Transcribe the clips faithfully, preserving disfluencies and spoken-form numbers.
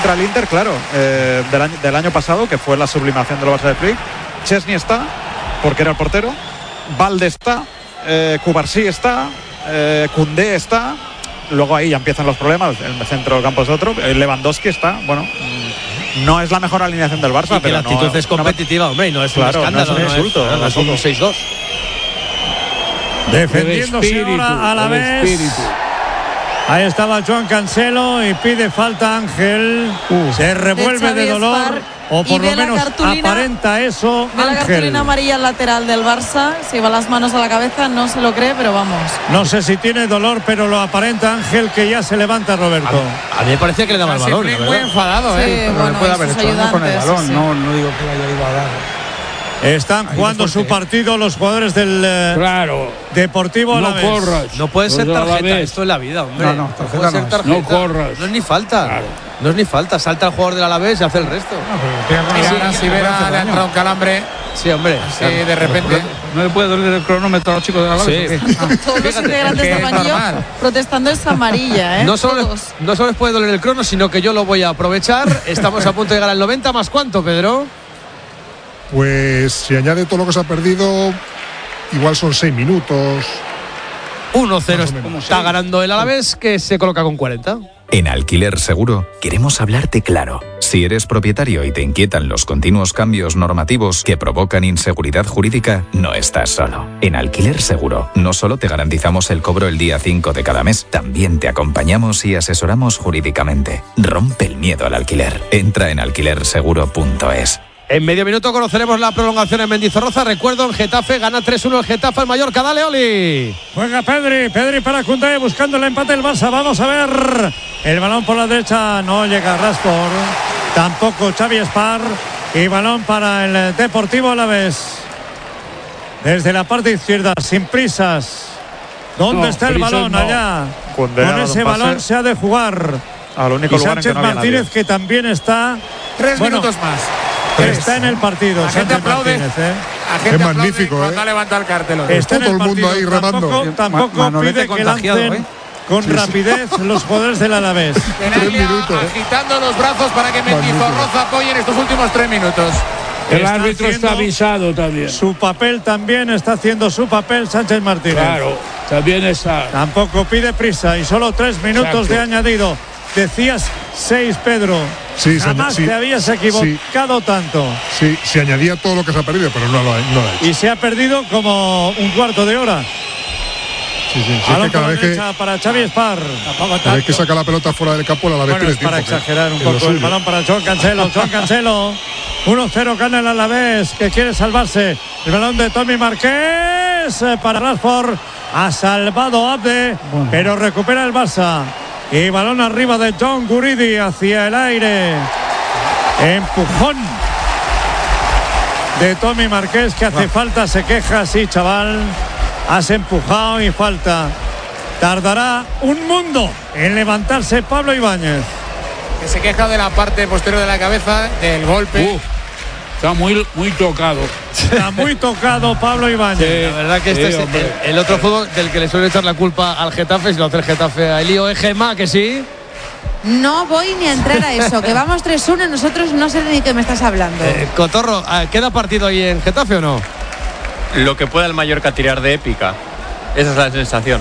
entra el Inter, claro, eh, del, año, del año pasado, que fue la sublimación del Barça de Flick. Chesney está, porque era el portero. Valde está, eh, Cubarsí está, eh, Koundé está. Luego ahí ya empiezan los problemas. El centro del campo es otro. Lewandowski está, bueno. No es la mejor alineación del Barça, y pero la actitud no, es competitiva, no, hombre, y no es claro, un escándalo, no es un insulto, no es, no es un seis dos. Defendiéndose ahora a la vez. Ahí estaba Joan Cancelo y pide falta Ángel. Uh. Se revuelve de, de dolor. Spar, o por lo menos aparenta eso. Ve la cartulina amarilla lateral del Barça. Se lleva las manos a la cabeza, no se lo cree, pero vamos. No sé si tiene dolor, pero lo aparenta Ángel, que ya se levanta Roberto. A, a mí me parecía que le daba el balón. Muy enfadado, ¿eh? Sí, pero bueno, le puede haber hecho algo con el balón. Sí, sí. No, no digo que le haya ido a dar. Están Ahí jugando su partido los jugadores del eh, claro. Deportivo No Alavés. corras. No puede ser tarjeta, esto es la vida, hombre. No, no, no puede ser tarjeta. No corras. No es ni falta. Claro. No es ni falta. Salta el jugador del Alavés y hace el resto. No, pero ahora si Vera le ha entrado un calambre. Sí, hombre. Sí, claro. De repente. ¿No le puede doler el cronómetro a los chicos de la Alavés? Sí. Ah. Todos los integrantes del banquillo protestando esta amarilla, ¿eh? No solo, les, no solo les puede doler el crono, sino que yo lo voy a aprovechar. Estamos a punto de llegar al noventa. ¿Más cuánto, Pedro? Pues si añade todo lo que se ha perdido, igual son seis minutos. uno cero está ganando el Alavés, que se coloca con cuarenta. En Alquiler Seguro queremos hablarte claro. Si eres propietario y te inquietan los continuos cambios normativos que provocan inseguridad jurídica, no estás solo. En Alquiler Seguro no solo te garantizamos el cobro el día cinco de cada mes, también te acompañamos y asesoramos jurídicamente. Rompe el miedo al alquiler. Entra en alquiler seguro punto es. En medio minuto conoceremos la prolongación en Mendizorroza. Recuerdo, en Getafe gana tres uno el Getafe al Mallorca. Dale, Oli. Juega Pedri, Pedri para Koundé buscando el empate del Barça. Vamos a ver. El balón por la derecha no llega a Rashford. Tampoco Xavi Spar. Y balón para el Deportivo Alavés. Desde la parte izquierda, sin prisas. ¿Dónde no, está el balón? No. Allá. Koundé, con ese balón se ha de jugar. Al único y lugar Sánchez en que no Martínez, nadie. que también está. Tres bueno, minutos más. Está en el partido. La gente Sánchez aplaude. Martínez, ¿eh? La gente es aplaude magnífico, cuando ¿eh? ha levantado el cartel. Está todo el mundo ahí remando. Tampoco, tampoco Ma pide que lancen ¿eh? con sí, rapidez sí. los jugadores del Alavés. Tres minutos, agitando los brazos para que Mendizorroza apoye en estos últimos tres minutos. El está árbitro está avisado también. Su papel también está haciendo su papel Sánchez Martínez. Claro, también está. Tampoco pide prisa y solo tres minutos Exacto. de añadido. Decías seis, Pedro. Sí, Jamás sí, te habías equivocado sí. tanto. Sí, se añadía todo lo que se ha perdido, pero no lo ha, no lo ha hecho. Y se ha perdido como un cuarto de hora. Sí, sí, sí, es que cada vez que, para Xavi Spar. cada vez que saca la pelota fuera del campo, la vez bueno, es para tiempo, exagerar un poco el balón para Joan Cancelo. Joan Cancelo. uno cero gana el Alavés, que quiere salvarse. El balón de Tommy Marqués para Rashford. Ha salvado Abde, bueno. pero recupera el Barça. Y balón arriba de John Guridi hacia el aire. Empujón de Tommy Marqués, que hace wow. falta, se queja, sí, chaval. Has empujado y falta. Tardará un mundo en levantarse Pablo Ibáñez. Que se queja de la parte posterior de la cabeza, del golpe. Uh, está muy, muy tocado. Está muy tocado Pablo Ibáñez. Sí, la verdad que este sí, es el, el otro fútbol del que le suele echar la culpa al Getafe, si lo hace el Getafe a Elío. ¿Es Gemma, que sí? No voy ni a entrar a eso, que vamos tres uno, nosotros no sé ni qué me estás hablando. Eh, Cotorro, ¿queda partido ahí en Getafe o no? Lo que pueda el Mallorca tirar de épica. Esa es la sensación.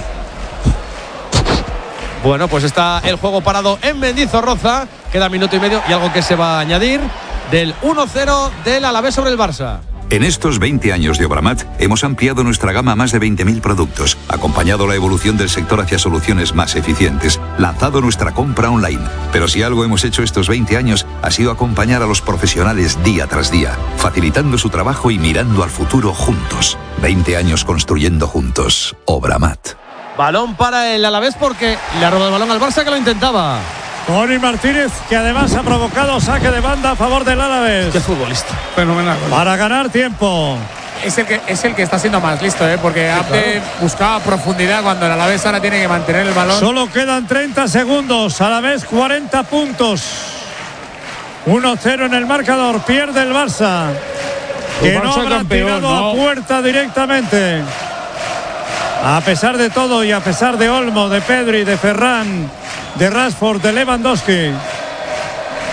Bueno, pues está el juego parado en Mendizorroza. Queda minuto y medio y algo que se va a añadir del uno cero del Alavés sobre el Barça. En estos veinte años de Obramat hemos ampliado nuestra gama a más de veinte mil productos, acompañado la evolución del sector hacia soluciones más eficientes, lanzado nuestra compra online. Pero si algo hemos hecho estos veinte años ha sido acompañar a los profesionales día tras día, facilitando su trabajo y mirando al futuro juntos. veinte años construyendo juntos. Obramat. Balón para el Alavés porque le ha robado el balón al Barça, que lo intentaba. Tony Martínez, que además ha provocado saque de banda a favor del Alavés. Qué futbolista. Fenomenal. Para ganar tiempo. Es el que, es el que está siendo más listo, ¿eh? Porque sí, Abde claro. buscaba profundidad cuando el Alavés ahora tiene que mantener el balón. Solo quedan treinta segundos. Alavés cuarenta puntos. uno cero en el marcador. Pierde el Barça. Que no habrá campeón, tirado ¿no? a puerta directamente. A pesar de todo y a pesar de Olmo, de Pedri, de Ferran, de Rashford, de Lewandowski.